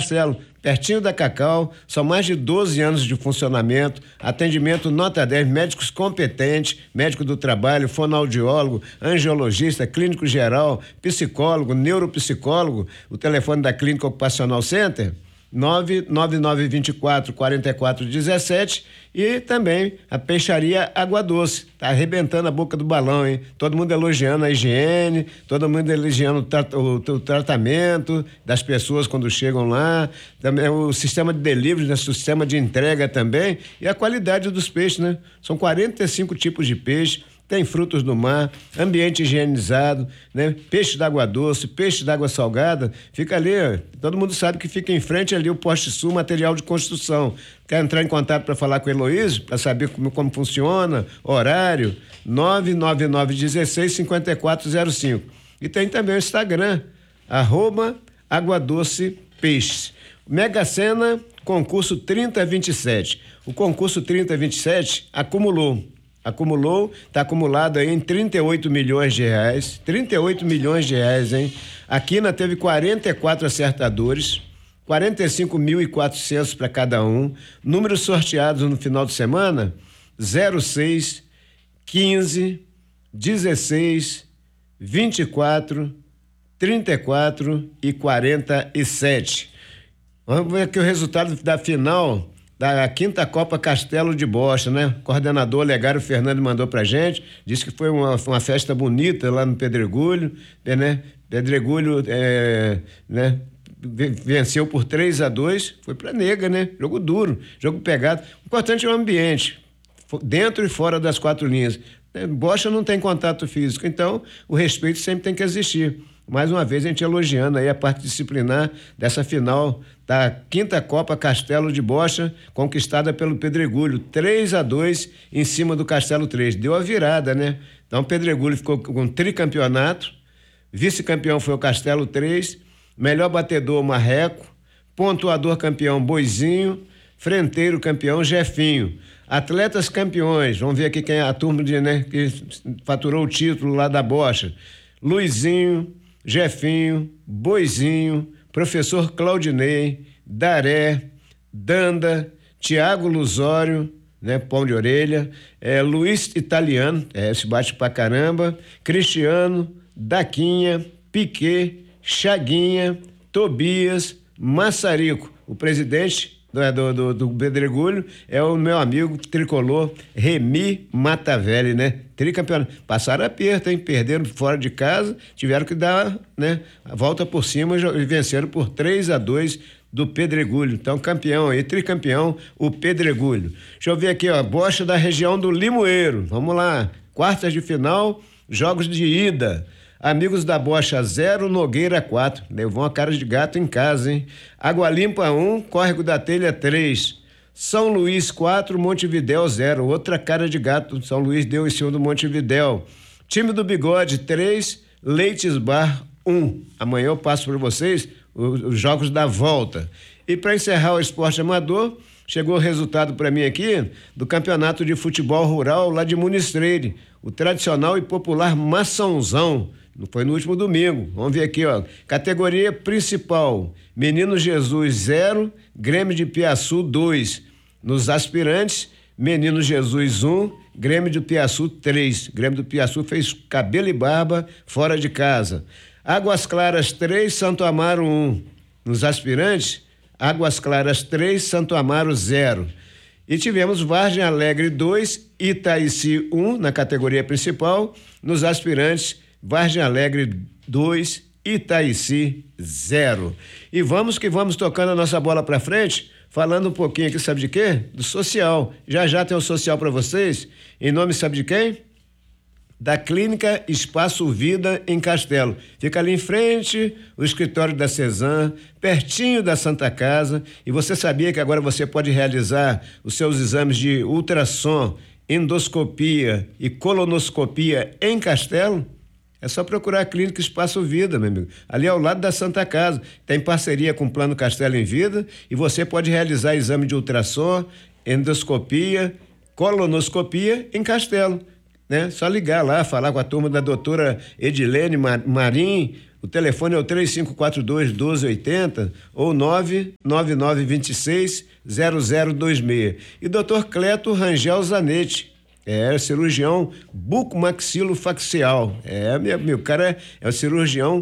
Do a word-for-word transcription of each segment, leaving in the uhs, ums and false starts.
Castelo, pertinho da Cacau, são mais de doze anos de funcionamento, atendimento nota dez, médicos competentes, médico do trabalho, fonoaudiólogo, angiologista, clínico geral, psicólogo, neuropsicólogo. O telefone da Clínica Ocupacional Center, nove nove nove dois quatro, quatro quatro um sete, e também a Peixaria Água Doce, tá arrebentando a boca do balão, hein? Todo mundo elogiando a higiene, todo mundo elogiando o, tra o, o tratamento das pessoas quando chegam lá, também o sistema de delivery, né? O sistema de entrega também, e a qualidade dos peixes, né? São quarenta e cinco tipos de peixe. Tem frutos do mar, ambiente higienizado, né? Peixe d'água doce, peixe d'água salgada, fica ali, ó, todo mundo sabe que fica em frente ali o Poste Sul, material de construção. Quer entrar em contato para falar com o Heloísio, para saber como, como funciona, horário, nove nove nove um seis, cinco quatro zero cinco. E tem também o Instagram, arroba Água Doce Peixes. Mega Sena, concurso trinta vinte e sete. O concurso trinta vinte e sete acumulou. Acumulou, está acumulado aí em trinta e oito milhões de reais, trinta e oito milhões de reais, hein? A Quina teve quarenta e quatro acertadores, quarenta e cinco mil e quatrocentos para cada um. Números sorteados no final de semana: zero seis, quinze, dezesseis, vinte e quatro, trinta e quatro e quarenta e sete. Vamos ver aqui o resultado da final da quinta Copa Castelo de Bocha, né? O coordenador Olegário Fernando mandou pra gente, disse que foi uma, uma festa bonita lá no Pedregulho, né? Pedregulho, é, né? Venceu por três a dois, foi pra nega, né? Jogo duro, jogo pegado. O importante é o ambiente, dentro e fora das quatro linhas. Bocha não tem contato físico, então o respeito sempre tem que existir. Mais uma vez a gente elogiando aí a parte disciplinar dessa final da quinta Copa Castelo de Bocha, conquistada pelo Pedregulho, três a dois em cima do Castelo três. Deu a virada, né? Então o Pedregulho ficou com tricampeonato, vice-campeão foi o Castelo três, melhor batedor Marreco, pontuador campeão Boizinho, frenteiro campeão Jefinho. Atletas campeões, vamos ver aqui quem é a turma de, né, que faturou o título lá da Bocha: Luizinho, Jefinho, Boizinho, professor Claudinei, Daré, Danda, Tiago Lusório, né, pão de orelha, é, Luiz Italiano, é, se bate pra caramba, Cristiano, Daquinha, Piquet, Chaguinha, Tobias, Massarico. O presidente do, do, do Pedregulho é o meu amigo tricolor Remi Matavelli, né? Tricampeonato. Passaram aperto, hein? Perderam fora de casa, tiveram que dar, né, a volta por cima e venceram por três a dois do Pedregulho. Então, campeão aí, tricampeão, o Pedregulho. Deixa eu ver aqui, ó, Bocha da região do Limoeiro. Vamos lá. Quartas de final, jogos de ida. Amigos da Bocha zero, Nogueira quatro. Levou uma cara de gato em casa, hein? Água Limpa um, Córrego da Telha três. São Luís quatro, Montevidéu zero. Outra cara de gato, São Luís deu em cima do Montevidéu. Time do Bigode três, Leites Bar um. Amanhã eu passo para vocês os, os jogos da volta. E para encerrar o esporte amador, chegou o resultado para mim aqui do campeonato de futebol rural lá de Munistreire. O tradicional e popular Maçãozão. Foi no último domingo. Vamos ver aqui, ó. Categoria principal: Menino Jesus zero, Grêmio de Piaçu dois. Nos aspirantes, Menino Jesus um, Grêmio de Piaçu três. Grêmio do Piaçu fez cabelo e barba fora de casa. Águas Claras três, Santo Amaro um. Nos aspirantes, Águas Claras três, Santo Amaro zero. E tivemos Vargem Alegre dois, Itaici um na categoria principal. Nos aspirantes, Vargem Alegre dois, Itaici zero. E vamos que vamos tocando a nossa bola para frente, falando um pouquinho aqui, sabe de quê? Do social. Já já tem o social para vocês. Em nome, sabe de quem? Da Clínica Espaço Vida em Castelo. Fica ali em frente o escritório da Cezan, pertinho da Santa Casa. E você sabia que agora você pode realizar os seus exames de ultrassom, endoscopia e colonoscopia em Castelo? É só procurar a Clínica Espaço Vida, meu amigo. Ali ao lado da Santa Casa. Tem parceria com o Plano Castelo em Vida e você pode realizar exame de ultrassom, endoscopia, colonoscopia em Castelo. né? Só ligar lá, falar com a turma da doutora Edilene Marim. O telefone é o três cinco quatro dois, um dois oito zero ou nove nove nove dois seis, zero zero dois seis. E doutor Cleto Rangel Zanetti, é cirurgião bucomaxilofacial. É, meu, meu cara é, é o cirurgião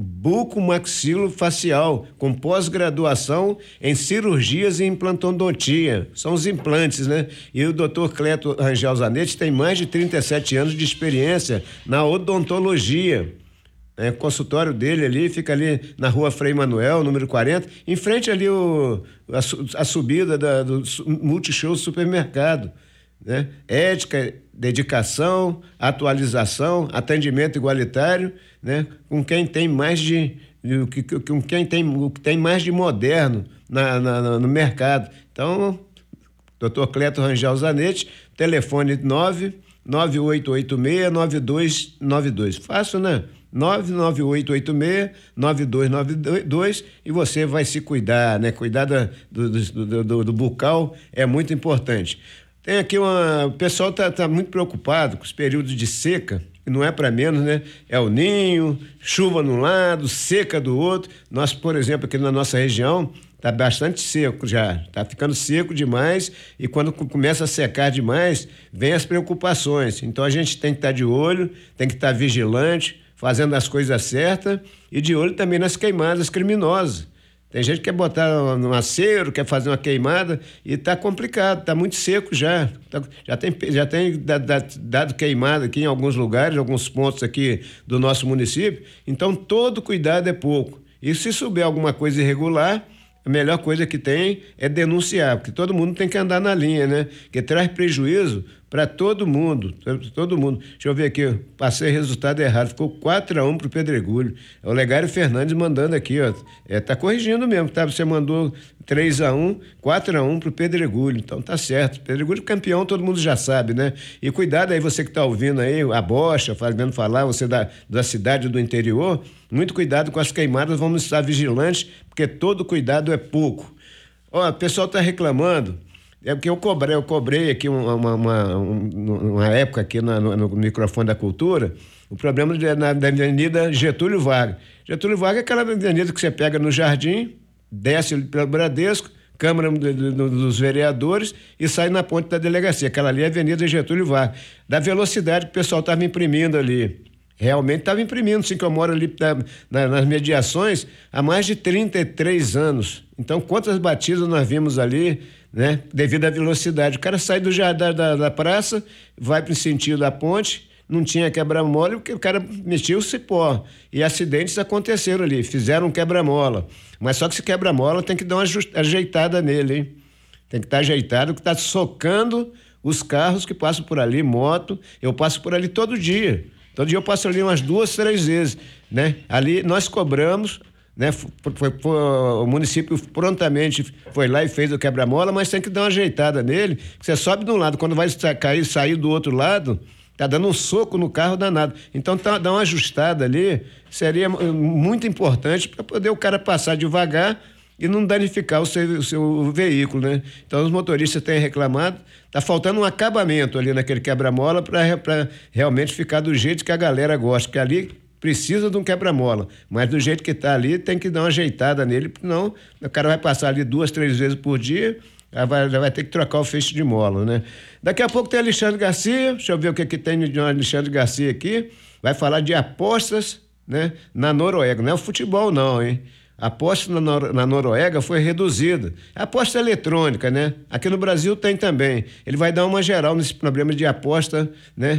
bucomaxilofacial, com pós-graduação em cirurgias e implantodontia. São os implantes, né? E o doutor Cleto Rangel Zanetti tem mais de trinta e sete anos de experiência na odontologia. É, o consultório dele ali fica ali na rua Frei Manuel, número quarenta, em frente ali o, a, a subida da, do Multishow Supermercado, né? Ética, dedicação, atualização, atendimento igualitário, né? Com quem tem mais de, de com quem tem, tem mais de moderno na, na, no mercado. Então, doutor Cleto Rangel Zanetti, telefone nove nove oito oito seis, nove dois nove dois. Fácil, né? nove nove oito oito seis, nove dois nove dois, e você vai se cuidar, né? Cuidar da, do, do, do, do bucal é muito importante. Tem aqui uma... O pessoal tá, tá muito preocupado com os períodos de seca, e não é para menos, né? É o ninho, chuva de um lado, seca do outro. Nós, por exemplo, aqui na nossa região, tá bastante seco já, tá ficando seco demais, e quando começa a secar demais, vem as preocupações. Então a gente tem que estar de olho, tem que estar vigilante, fazendo as coisas certas e de olho também nas queimadas criminosas. Tem gente que quer botar um acero, quer fazer uma queimada e está complicado, está muito seco já. Tá, já tem, já tem dado, dado queimada aqui em alguns lugares, alguns pontos aqui do nosso município. Então todo cuidado é pouco. E se souber alguma coisa irregular, a melhor coisa que tem é denunciar, porque todo mundo tem que andar na linha, né? Que traz prejuízo para todo mundo, todo mundo. Deixa eu ver aqui, passei resultado errado, ficou quatro a um pro Pedregulho. É o Legário Fernandes mandando aqui, ó. É, tá corrigindo mesmo, tá? Você mandou três a um, quatro a um pro Pedregulho. Então tá certo. Pedregulho campeão, todo mundo já sabe, né? E cuidado aí, você que tá ouvindo aí, a Bocha, fazendo falar, você da, da cidade do interior, muito cuidado com as queimadas, vamos estar vigilantes, porque todo cuidado é pouco. Ó, o pessoal tá reclamando. É porque eu cobrei, eu cobrei aqui uma, uma, uma, uma época aqui no, no, no microfone da cultura, o problema de, na, da avenida Getúlio Vargas. Getúlio Vargas é aquela avenida que você pega no Jardim, desce pelo Bradesco, Câmara do, do, dos Vereadores e sai na ponte da delegacia. Aquela ali é a avenida Getúlio Vargas. Da velocidade que o pessoal estava imprimindo ali. Realmente estava imprimindo, sim, que eu moro ali na, na, nas mediações há mais de trinta e três anos. Então, quantas batidas nós vimos ali, né? Devido à velocidade. O cara sai do da, da, da praça, vai para o sentido da ponte, não tinha quebra-mola, porque o cara mexia o cipó. E acidentes aconteceram ali, fizeram um quebra-mola. Mas só que esse quebra-mola tem que dar uma ajeitada nele, hein? Tem que estar tá ajeitado, que está socando os carros que passam por ali, moto. Eu passo por ali todo dia. Todo dia eu passo ali umas duas, três vezes, né? Ali nós cobramos, né? Foi, foi, foi, o município prontamente foi lá e fez o quebra-mola, mas tem que dar uma ajeitada nele. Você sobe de um lado, quando vai cair, sair do outro lado, tá dando um soco no carro danado. Então tá, dá uma ajustada ali, seria muito importante para poder o cara passar devagar e não danificar o seu, o seu veículo, né? Então os motoristas têm reclamado, tá faltando um acabamento ali naquele quebra-mola para realmente ficar do jeito que a galera gosta, que ali precisa de um quebra-mola, mas do jeito que tá ali tem que dar uma ajeitada nele, senão o cara vai passar ali duas, três vezes por dia, já vai, já vai ter que trocar o feixe de mola, né? Daqui a pouco tem Alexandre Garcia, deixa eu ver o que que tem de Alexandre Garcia aqui, vai falar de apostas, né? Na Noruega, não é o futebol não, hein? A aposta na, Nor- na Noruega foi reduzida. A aposta eletrônica, né? Aqui no Brasil tem também. Ele vai dar uma geral nesse problema de aposta, né?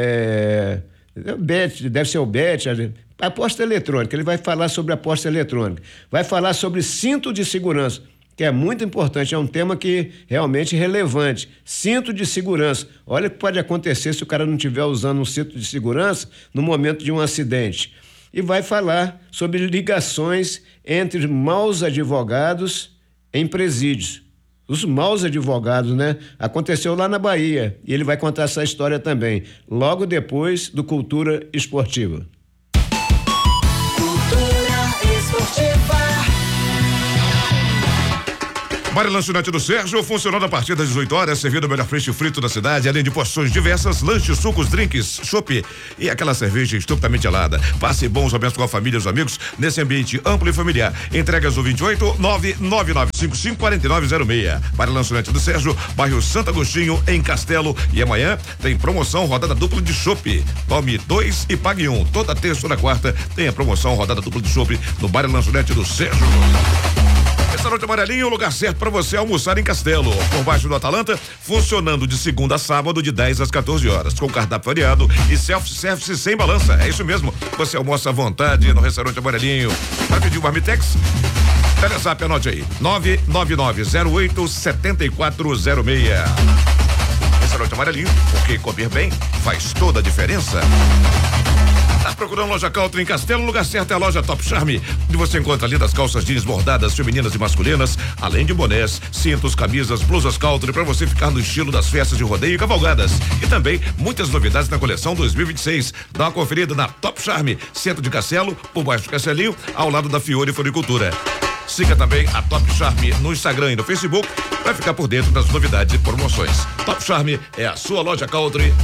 É... Bet, deve ser o Bet, a aposta eletrônica. Ele vai falar sobre aposta eletrônica. Vai falar sobre cinto de segurança, que é muito importante, é um tema que realmente relevante. Cinto de segurança. Olha o que pode acontecer se o cara não estiver usando um cinto de segurança no momento de um acidente. E vai falar sobre ligações entre maus advogados em presídios. Os maus advogados, né? Aconteceu lá na Bahia e ele vai contar essa história também, logo depois do Cultura Esportiva. Cultura Esportiva. Bar e Lanchonete do Sérgio, funcionando a partir das dezoito horas, servindo o melhor peixe frito da cidade, além de porções diversas, lanches, sucos, drinks, chopp e aquela cerveja estupidamente gelada. Passe bons momentos com a família e os amigos nesse ambiente amplo e familiar. Entregas do vinte e oito, nove nove nove cinco cinco quatro nove zero seis. Bar e Lanchonete do Sérgio, bairro Santo Agostinho, em Castelo. E amanhã tem promoção rodada dupla de chopp. Tome dois e pague um. Toda terça ou na quarta tem a promoção rodada dupla de chopp no Bar e Lanchonete do Sérgio. Restaurante Amarelinho, o lugar certo para você almoçar em Castelo. Por baixo do Atalanta, funcionando de segunda a sábado, de dez às quatorze horas, com cardápio variado e self-service sem balança. É isso mesmo, você almoça à vontade no Restaurante Amarelinho. Para pedir o Marmitex, Telezap, anote aí, nove nove nove zero oito sete quatro zero seis. Restaurante Amarelinho, porque comer bem faz toda a diferença. Tá procurando loja Country em Castelo? O lugar certo é a loja Top Charme, onde você encontra lindas calças jeans bordadas femininas e masculinas, além de bonés, cintos, camisas, blusas Country para você ficar no estilo das festas de rodeio e cavalgadas. E também muitas novidades na coleção dois mil e vinte e seis. Dá uma conferida na Top Charme, centro de Castelo, por baixo do Castelinho, ao lado da Fiore Floricultura. Siga também a Top Charme no Instagram e no Facebook para ficar por dentro das novidades e promoções. Top Charme é a sua loja Country